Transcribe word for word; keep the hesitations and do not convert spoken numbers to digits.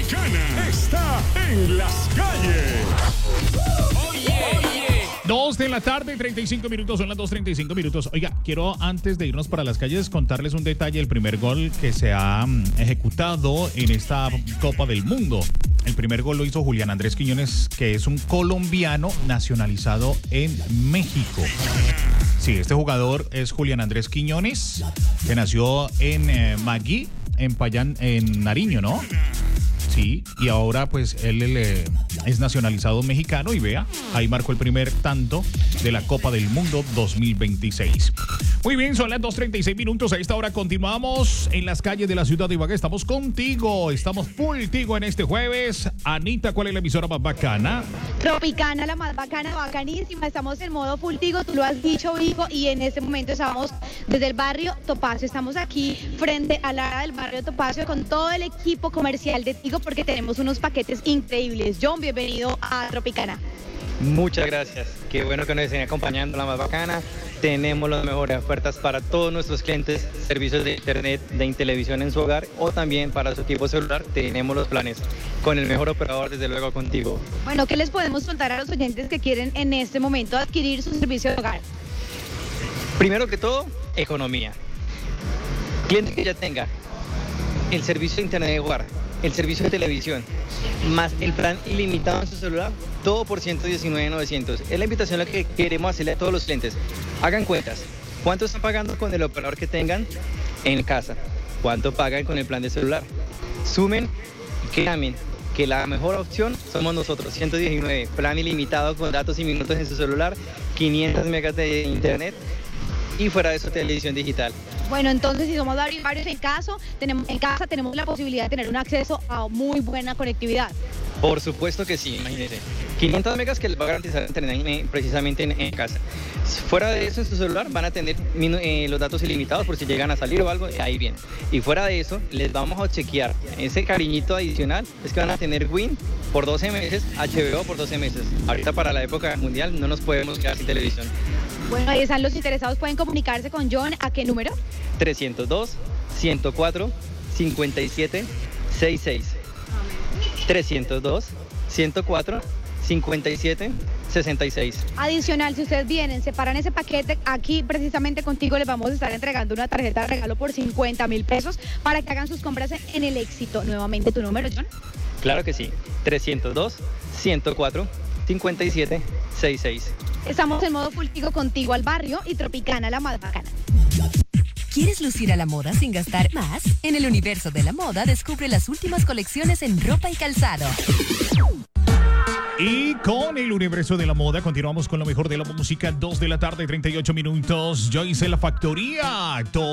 Tropicana está en las calles. Dos de la tarde, treinta y cinco minutos, son las dos treinta y cinco minutos. Oiga, quiero antes de irnos para las calles contarles un detalle del primer gol que se ha um, ejecutado en esta Copa del Mundo. El primer gol lo hizo Julián Andrés Quiñones, que es un colombiano nacionalizado en México. Sí, este jugador es Julián Andrés Quiñones, que nació en eh, Magui, en Payán, en Nariño, ¿no? Sí, y ahora pues él, él eh, es nacionalizado mexicano y vea, ahí marcó el primer tanto de la Copa del Mundo dos mil veintiséis. Muy bien, son las dos treinta y seis minutos. A esta hora continuamos en las calles de la ciudad de Ibagué. Estamos contigo, estamos full tigo en este jueves. Anita, ¿cuál es la emisora más bacana? Tropicana, la más bacana, bacanísima. Estamos en modo full tigo, tú lo has dicho, Vigo, y en este momento estamos desde el barrio Topacio. Estamos aquí frente a la del barrio Topacio con todo el equipo comercial de Tigo porque tenemos unos paquetes increíbles. John, bienvenido a Tropicana. Muchas gracias, qué bueno que nos estén acompañando, la más bacana. Tenemos las mejores ofertas para todos nuestros clientes, servicios de internet, de televisión en su hogar o también para su equipo celular. Tenemos los planes con el mejor operador, desde luego contigo. Bueno, ¿qué les podemos contar a los oyentes que quieren en este momento adquirir su servicio de hogar? Primero que todo, economía. Cliente que ya tenga el servicio de internet de hogar, el servicio de televisión, más el plan ilimitado en su celular, todo por ciento diecinueve mil novecientos. Es la invitación a la que queremos hacerle a todos los clientes. Hagan cuentas. ¿Cuánto están pagando con el operador que tengan en casa? ¿Cuánto pagan con el plan de celular? Sumen y créanme que la mejor opción somos nosotros. ciento diecinueve, plan ilimitado con datos y minutos en su celular, quinientos megas de internet y fuera de eso televisión digital. Bueno, entonces si somos varios, varios en, caso, tenemos, en casa tenemos la posibilidad de tener un acceso a muy buena conectividad. Por supuesto que sí, imagínense. quinientos megas que les va a garantizar internet precisamente en, en casa. Fuera de eso, en su celular van a tener eh, los datos ilimitados por si llegan a salir o algo, ahí bien. Y fuera de eso, les vamos a chequear ese cariñito adicional, es que van a tener Win por doce meses, H B O por doce meses. Ahorita para la época mundial no nos podemos quedar sin televisión. Bueno, ahí están los interesados, pueden comunicarse con John. ¿A qué número? trescientos dos, ciento cuatro, cincuenta y siete, sesenta y seis. trescientos dos, ciento cuatro, cincuenta y siete, sesenta y seis. Adicional, si ustedes vienen, separan ese paquete, aquí precisamente contigo les vamos a estar entregando una tarjeta de regalo por cincuenta mil pesos para que hagan sus compras en el Éxito. Nuevamente, ¿tu número, John? Claro que sí, trescientos dos, ciento cuatro, cincuenta y siete, sesenta y seis. Estamos en modo full tigo contigo al barrio y Tropicana, la más bacana. ¿Quieres lucir a la moda sin gastar más? En el universo de la moda descubre las últimas colecciones en ropa y calzado. Y con el universo de la moda continuamos con lo mejor de la música. Dos de la tarde, treinta y ocho minutos. Joyce La Factoría.